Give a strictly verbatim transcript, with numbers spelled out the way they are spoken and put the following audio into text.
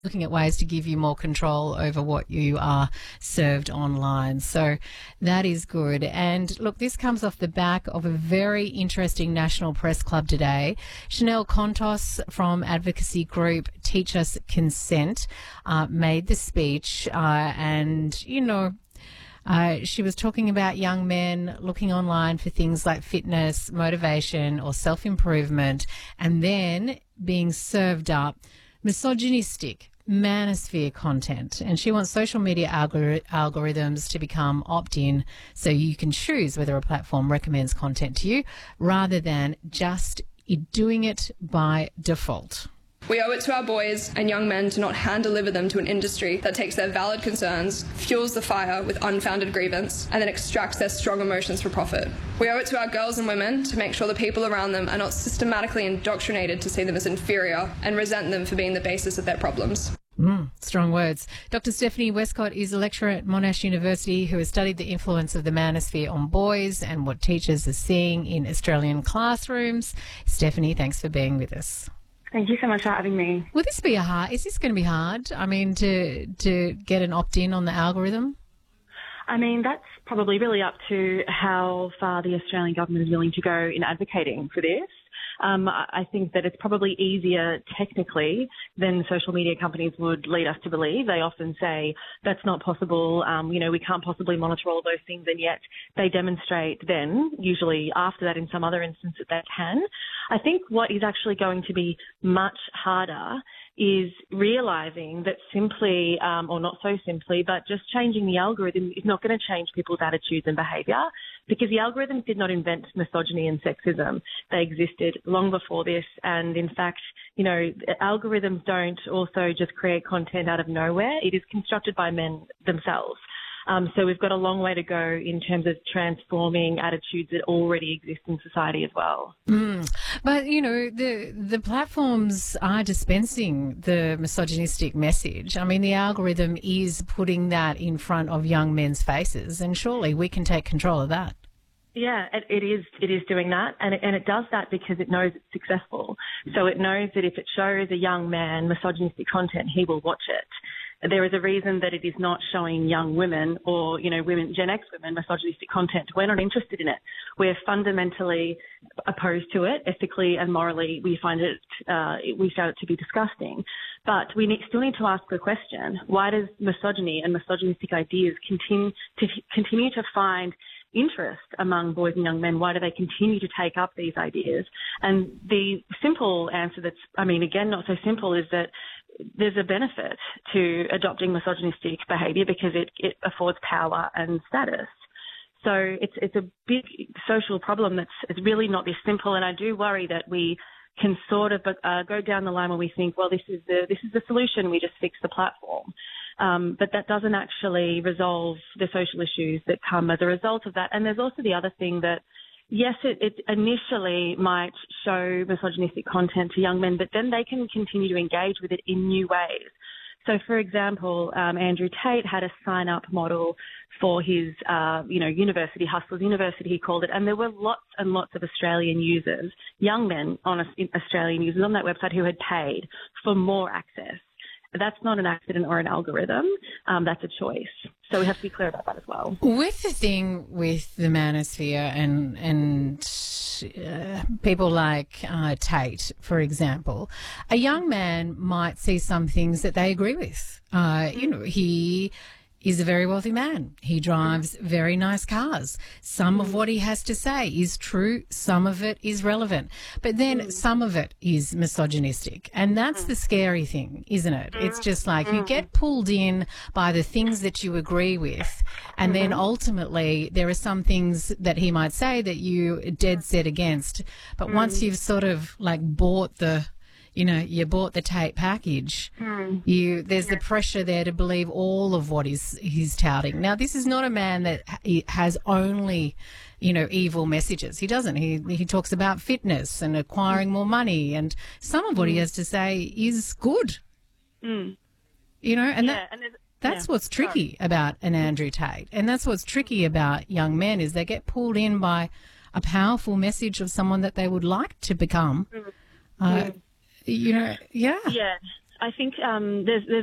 looking at ways to give you more control over what you are served online. So that is good. And look, this comes off the back of a very interesting National Press Club today. Chanel Contos from advocacy group Teach Us Consent uh, made the speech uh, and, you know, Uh, she was talking about young men looking online for things like fitness, motivation or self-improvement, and then being served up misogynistic, manosphere content. And she wants social media algor- algorithms to become opt-in so you can choose whether a platform recommends content to you rather than just doing it by default. We owe it to our boys and young men to not hand-deliver them to an industry that takes their valid concerns, fuels the fire with unfounded grievance, and then extracts their strong emotions for profit. We owe it to our girls and women to make sure the people around them are not systematically indoctrinated to see them as inferior and resent them for being the basis of their problems. Mm, strong words. Doctor Stephanie Westcott is a lecturer at Monash University who has studied the influence of the manosphere on boys and what teachers are seeing in Australian classrooms. Stephanie, thanks for being with us. Thank you so much for having me. Will this be a hard? Is this going to be hard? I mean, to to get an opt-in on the algorithm? I mean, that's probably really up to how far the Australian government is willing to go in advocating for this. Um, I think that it's probably easier technically than social media companies would lead us to believe. They often say that's not possible. Um, you know, we can't possibly monitor all those things, and yet they demonstrate then, usually after that in some other instance, that they can. I think what is actually going to be much harder is realising that simply, um, or not so simply, but just changing the algorithm is not going to change people's attitudes and behaviour, because the algorithms did not invent misogyny and sexism. They existed long before this, and in fact, you know, algorithms don't also just create content out of nowhere. It is constructed by men themselves. Um, so we've got a long way to go in terms of transforming attitudes that already exist in society as well. Mm. But, you know, the the platforms are dispensing the misogynistic message. I mean, the algorithm is putting that in front of young men's faces, and surely we can take control of that. Yeah, it, it is. It is doing that, and it, and it does that because it knows it's successful. So it knows that if it shows a young man misogynistic content, he will watch it. There is a reason that it is not showing young women or, you know, women, Gen X women, misogynistic content. We're not interested in it. We're fundamentally opposed to it. Ethically and morally, we find it, uh, we found it to be disgusting. But we need, still need to ask the question, why does misogyny and misogynistic ideas continue to, continue to find interest among boys and young men? Why do they continue to take up these ideas? And the simple answer that's, I mean, again, not so simple, is that there's a benefit to adopting misogynistic behaviour because it, it affords power and status. So it's it's a big social problem that's it's really not this simple. And I do worry that we can sort of uh, go down the line where we think, well, this is the this is the solution. We just fix the platform. Um, but that doesn't actually resolve the social issues that come as a result of that. And there's also the other thing that, yes, it, it initially might show misogynistic content to young men, but then they can continue to engage with it in new ways. So, for example, um, Andrew Tate had a sign-up model for his, uh, you know, University Hustlers University, he called it, and there were lots and lots of Australian users, young men on Australian users on that website who had paid for more access. That's not an accident or an algorithm. Um, that's a choice. So we have to be clear about that as well. With the thing with the manosphere and and uh, people like uh, Tate, for example, a young man might see some things that they agree with. Uh, you know, he is a very wealthy man. He drives very nice cars. Some of what he has to say is true. Some of it is relevant. But then some of it is misogynistic. And that's the scary thing, isn't it? It's just like you get pulled in by the things that you agree with. And then ultimately there are some things that he might say that you are dead set against. But once you've sort of like bought the You know, you bought the Tate package. Mm. You there's the pressure there to believe all of what he's he's touting. Now, this is not a man that he has only, you know, evil messages. He doesn't. He he talks about fitness and acquiring more money, and some of what mm. he has to say is good. Mm. You know, and yeah, that, and that's yeah. what's tricky Sorry. about an Andrew Tate, and that's what's tricky about young men is they get pulled in by a powerful message of someone that they would like to become. Mm. Uh, mm. You know, yeah. Yeah. I think um, there's, there's